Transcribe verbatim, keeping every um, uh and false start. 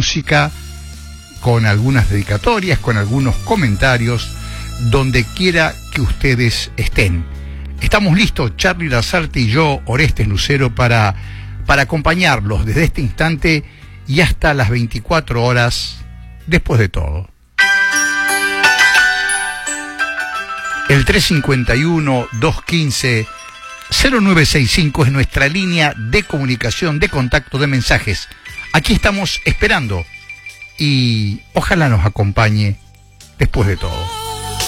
música, con algunas dedicatorias, con algunos comentarios, donde quiera que ustedes estén. Estamos listos, Charly Lasarte y yo, Orestes Lucero, para, para acompañarlos desde este instante y hasta las veinticuatro horas después de todo. El tres cinco uno, dos uno cinco, cero nueve seis cinco es nuestra línea de comunicación, de contacto, de mensajes. Aquí estamos esperando y ojalá nos acompañe después de todo.